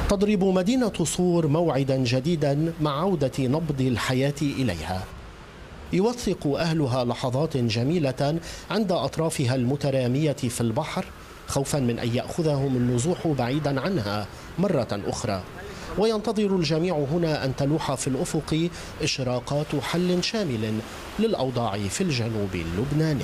تضرب مدينة صور موعدا جديدا مع عودة نبض الحياة إليها. يوثق أهلها لحظات جميلة عند أطرافها المترامية في البحر، خوفا من أن يأخذهم النزوح بعيدا عنها مرة أخرى. وينتظر الجميع هنا أن تلوح في الأفق إشراقات حل شامل للأوضاع في الجنوب اللبناني.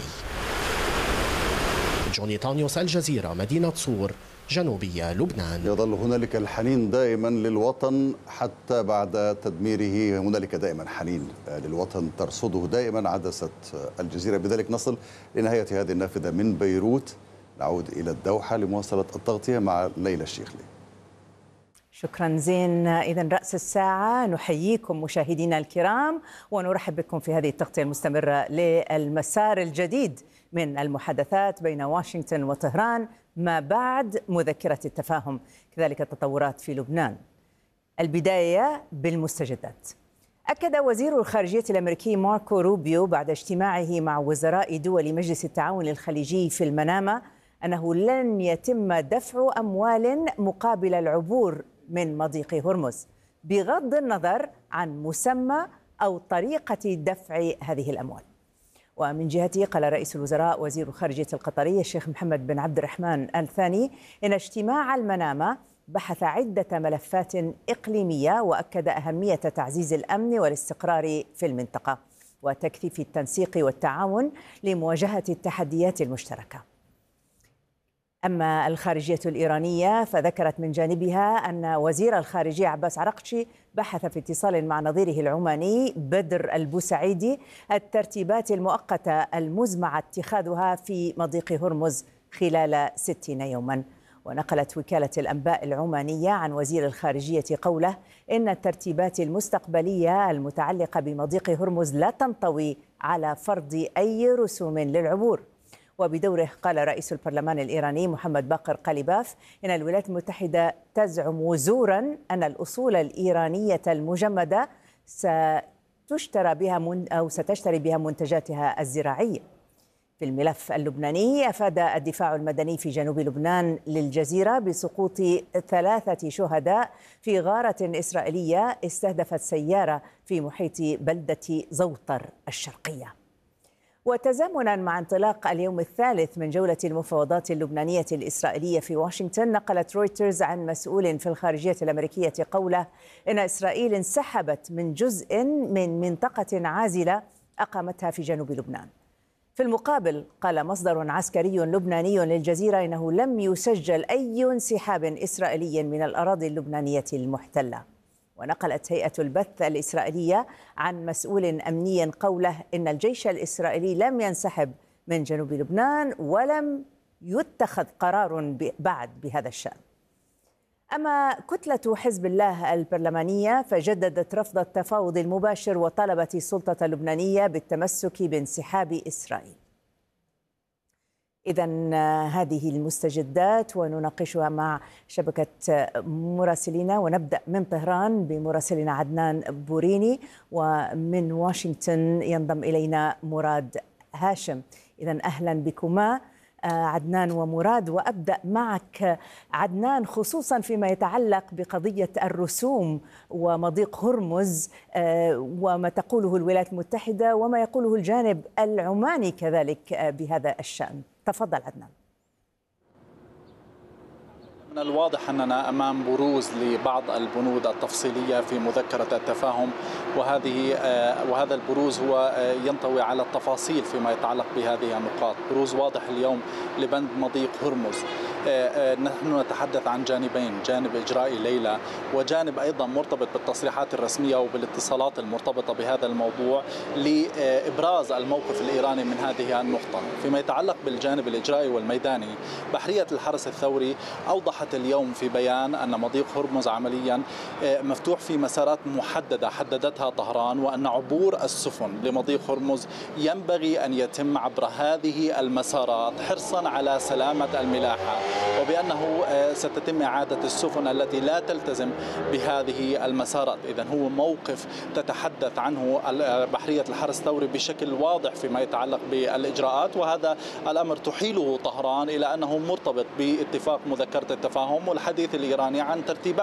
جوني تانيوس، الجزيرة، مدينة صور، جنوبية لبنان. يظل هنالك الحنين دائما للوطن حتى بعد تدميره، هنالك دائما حنين للوطن ترصده دائما عدسة الجزيرة. بذلك نصل لنهاية هذه النافذة من بيروت، نعود إلى الدوحة لمواصلة التغطية مع ليلى الشيخلي. شكرا زين. إذن رأس الساعة نحييكم مشاهدينا الكرام ونرحب بكم في هذه التغطية المستمرة للمسار الجديد من المحادثات بين واشنطن وطهران ما بعد مذكرة التفاهم، كذلك التطورات في لبنان. البداية بالمستجدات. أكد وزير الخارجية الأمريكي ماركو روبيو بعد اجتماعه مع وزراء دول مجلس التعاون الخليجي في المنامة أنه لن يتم دفع أموال مقابل العبور من مضيق هرمز، بغض النظر عن مسمى أو طريقة دفع هذه الأموال. ومن جهته قال رئيس الوزراء وزير الخارجية القطري الشيخ محمد بن عبد الرحمن آل ثاني إن اجتماع المنامة بحث عدة ملفات إقليمية، وأكد أهمية تعزيز الأمن والاستقرار في المنطقة وتكثيف التنسيق والتعاون لمواجهة التحديات المشتركة. أما الخارجية الإيرانية فذكرت من جانبها أن وزير الخارجية عباس عرقشي بحث في اتصال مع نظيره العماني بدر البوسعيدي الترتيبات المؤقتة المزمع اتخاذها في مضيق هرمز خلال 60 يوما. ونقلت وكالة الأنباء العمانية عن وزير الخارجية قوله إن الترتيبات المستقبلية المتعلقة بمضيق هرمز لا تنطوي على فرض أي رسوم للعبور. وبدوره قال رئيس البرلمان الإيراني محمد باقر قليباف إن الولايات المتحدة تزعم زورا أن الأصول الإيرانية المجمدة ستشتري بها منتجاتها الزراعية. في الملف اللبناني أفاد الدفاع المدني في جنوب لبنان للجزيرة بسقوط 3 شهداء في غارة إسرائيلية استهدفت سيارة في محيط بلدة زوطر الشرقية. وتزامنا مع انطلاق اليوم الثالث من جولة المفاوضات اللبنانية الإسرائيلية في واشنطن، نقلت رويترز عن مسؤول في الخارجية الأمريكية قوله إن إسرائيل انسحبت من جزء من منطقة عازلة أقامتها في جنوب لبنان. في المقابل قال مصدر عسكري لبناني للجزيرة إنه لم يسجل أي انسحاب إسرائيلي من الأراضي اللبنانية المحتلة. ونقلت هيئة البث الإسرائيلية عن مسؤول أمني قوله إن الجيش الإسرائيلي لم ينسحب من جنوب لبنان ولم يتخذ قرار بعد بهذا الشأن. أما كتلة حزب الله البرلمانية فجددت رفض التفاوض المباشر وطلبت السلطة اللبنانية بالتمسك بانسحاب إسرائيل. إذن هذه المستجدات ونناقشها مع شبكة مراسلينا، ونبدأ من طهران بمراسلنا عدنان بوريني، ومن واشنطن ينضم إلينا مراد هاشم. إذن أهلا بكما عدنان ومراد، وأبدأ معك عدنان خصوصا فيما يتعلق بقضية الرسوم ومضيق هرمز وما تقوله الولايات المتحدة وما يقوله الجانب العماني كذلك بهذا الشأن. تفضل عدنان. من الواضح أننا أمام بروز لبعض البنود التفصيلية في مذكرة التفاهم، وهذا البروز هو ينطوي على التفاصيل فيما يتعلق بهذه النقاط. بروز واضح اليوم لبند مضيق هرمز. نحن نتحدث عن جانبين، جانب إجرائي ليلى وجانب أيضا مرتبط بالتصريحات الرسمية وبالاتصالات المرتبطة بهذا الموضوع لإبراز الموقف الإيراني من هذه النقطة. فيما يتعلق بالجانب الإجرائي والميداني، بحرية الحرس الثوري أوضحت اليوم في بيان أن مضيق هرمز عمليا مفتوح في مسارات محددة حددتها طهران، وأن عبور السفن لمضيق هرمز ينبغي أن يتم عبر هذه المسارات حرصا على سلامة الملاحة، وبأنه ستتم إعادة السفن التي لا تلتزم بهذه المسارات. إذن هو موقف تتحدث عنه بحرية الحرس الثوري بشكل واضح فيما يتعلق بالإجراءات، وهذا الأمر تحيله طهران إلى أنه مرتبط باتفاق مذكرة التفاهم والحديث الإيراني عن ترتيبات